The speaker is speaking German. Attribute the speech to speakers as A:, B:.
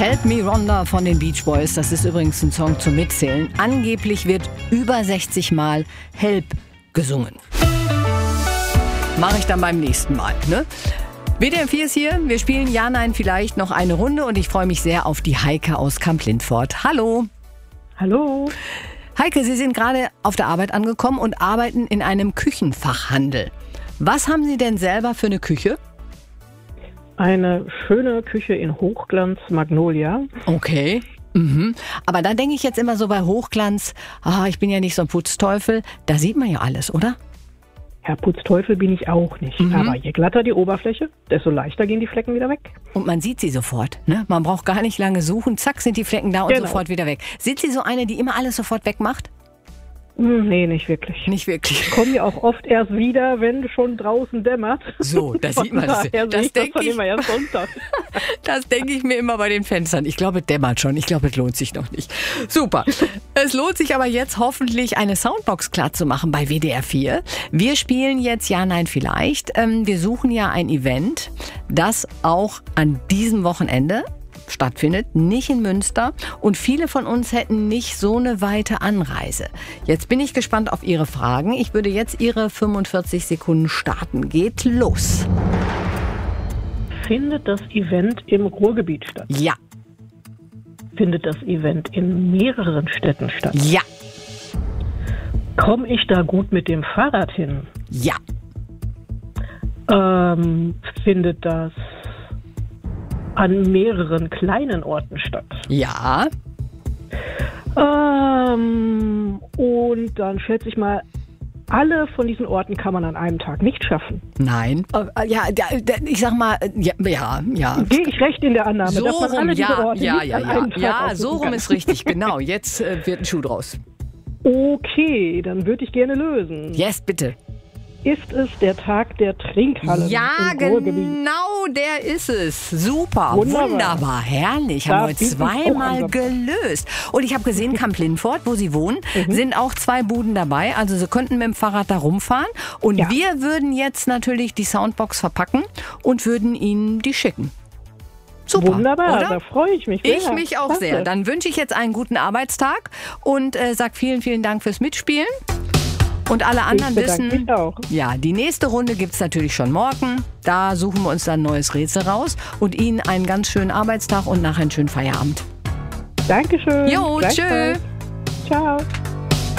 A: Help Me Rhonda von den Beach Boys. Das ist übrigens ein Song zum Mitzählen. Angeblich wird über 60 Mal Help gesungen. Mache ich dann beim nächsten Mal, ne? WDR 4 ist hier. Wir spielen Ja, Nein, vielleicht noch eine Runde und ich freue mich sehr auf die Heike aus Kamp-Lintfort. Hallo.
B: Hallo.
A: Heike, Sie sind gerade auf der Arbeit angekommen und arbeiten in einem Küchenfachhandel. Was haben Sie denn selber für eine Küche?
B: Eine schöne Küche in Hochglanz Magnolia.
A: Okay. Aber da denke ich jetzt immer so bei Hochglanz, ich bin ja nicht so ein Putzteufel, da sieht man ja alles, oder?
B: Herr Putzteufel bin ich auch nicht. Aber je glatter die Oberfläche, desto leichter gehen die Flecken wieder weg.
A: Und man sieht sie sofort, ne? Man braucht gar nicht lange suchen, zack sind die Flecken da und sofort wieder weg. Sind Sie so eine, die immer alles sofort wegmacht?
B: Nee, nicht wirklich.
A: Nicht wirklich.
B: Ich komme ja auch oft erst wieder, wenn schon draußen dämmert.
A: So, da sieht man das. Das denke ich,
B: immer erst Sonntag.
A: Das denke ich mir immer bei den Fenstern. Ich glaube, es dämmert schon. Ich glaube, es lohnt sich noch nicht. Super. Es lohnt sich aber jetzt hoffentlich, eine Soundbox klar zu machen bei WDR 4. Wir spielen jetzt Ja, Nein, vielleicht. Wir suchen ja ein Event, das auch an diesem Wochenende stattfindet, nicht in Münster. Und viele von uns hätten nicht so eine weite Anreise. Jetzt bin ich gespannt auf Ihre Fragen. Ich würde jetzt Ihre 45 Sekunden starten. Geht los.
B: Findet das Event im Ruhrgebiet statt?
A: Ja.
B: Findet das Event in mehreren Städten statt?
A: Ja.
B: Komme ich da gut mit dem Fahrrad hin?
A: Ja.
B: Findet das an mehreren kleinen Orten statt?
A: Ja.
B: Und dann schätze ich mal, alle von diesen Orten kann man an einem Tag nicht schaffen.
A: Nein. Ja, ich sag mal, ja.
B: Gehe ich recht in der Annahme,
A: So
B: dass man alle diese Orte nicht an einem Tag
A: Ja,
B: aussuchen
A: so rum
B: kann.
A: ist richtig, genau. Jetzt wird ein Schuh draus.
B: Okay, dann würde ich gerne lösen.
A: Yes, bitte.
B: Ist es der Tag der Trinkhallen
A: Ja,
B: im Ruhrgebiet?
A: genau, der ist es. Super,
B: Wunderbar.
A: wunderbar, herrlich.
B: Da
A: Haben wir heute
B: bin ich
A: zweimal
B: auch
A: gelöst. Und ich habe gesehen, Kamp-Lintfort, wo Sie wohnen, sind auch 2 Buden dabei. Also Sie könnten mit dem Fahrrad da rumfahren. Und
B: Ja.
A: wir würden jetzt natürlich die Soundbox verpacken und würden Ihnen die schicken. Super,
B: Wunderbar,
A: oder?
B: da freue ich mich sehr.
A: Ich mich auch
B: Klasse.
A: sehr. Dann wünsche ich jetzt einen guten Arbeitstag und sage vielen, vielen Dank fürs Mitspielen. Und alle anderen
B: Ich bedanke
A: wissen,
B: mich auch.
A: ja, die nächste Runde gibt es natürlich schon morgen. Da suchen wir uns dann ein neues Rätsel raus und Ihnen einen ganz schönen Arbeitstag und nachher einen schönen Feierabend.
B: Dankeschön.
A: Jo, tschö.
B: Gleichfalls. Ciao.